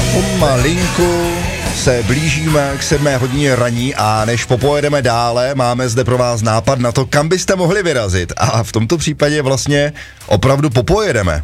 Pomalinku se blížíme k 7 hodině raní a než popojedeme dále, máme zde pro vás nápad na to, kam byste mohli vyrazit. A v tomto případě vlastně opravdu popojedeme.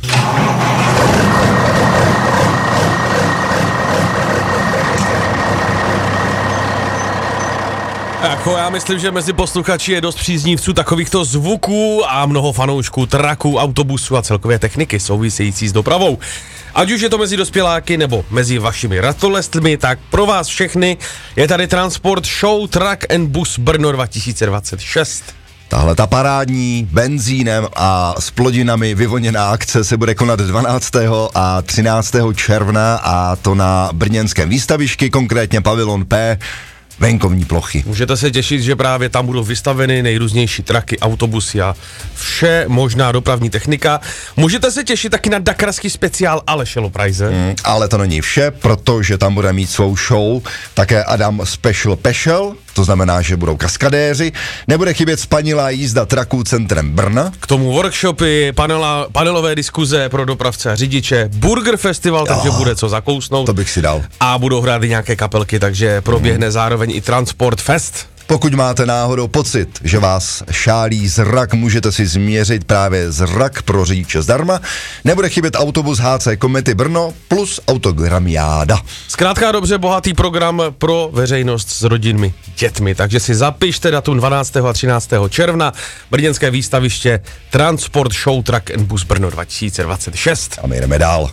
Jako já myslím, že mezi posluchači je dost příznivců takovýchto zvuků a mnoho fanoušků traků, autobusů a celkově techniky související s dopravou. Ať už je to mezi dospěláky nebo mezi vašimi ratolestmi, tak pro vás všechny je tady Transport Show Truck and Bus Brno 2026. Tahle ta parádní benzínem a s plodinami vyvoněná akce se bude konat 12. a 13. června a to na brněnském výstavišti, konkrétně pavilon P, venkovní plochy. Můžete se těšit, že právě tam budou vystaveny nejrůznější traky, autobusy a vše možná dopravní technika. Můžete se těšit taky na dakarský speciál Aleše Loprajze. Ale to není vše, protože tam bude mít svou show také Adam Special, to znamená, že budou kaskadéři, nebude chybět spanilá jízda traků centrem Brna. K tomu workshopy, panelové diskuze pro dopravce a řidiče, Burger Festival, takže bude co zakousnout. To bych si dal. A budou hrát i nějaké kapelky, takže proběhne zároveň i Transport Fest. Pokud máte náhodou pocit, že vás šálí zrak, můžete si změřit právě zrak pro řidiče zdarma. Nebude chybět autobus HC Komety Brno plus autogramiáda. Zkrátka dobře bohatý program pro veřejnost s rodinami, dětmi, takže si zapište datum 12. a 13. června, brněnské výstaviště Transport Show Truck and Bus Brno 2026. A my jdeme dál.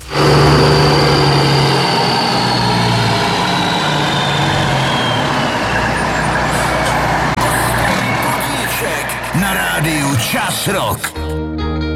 Na rádiu Čas Rock.